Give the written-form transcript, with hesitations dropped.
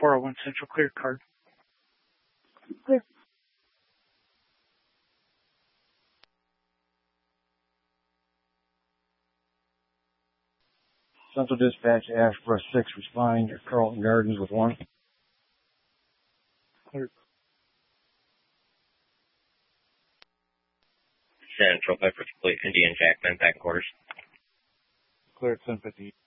401 Central Clear Card. Clear. Central Dispatch, Ashboro 6, responding to Carlton Gardens with 1. Clear. Central, Bedford Complete, Indian Jackman, back quarters. Clear at 1050.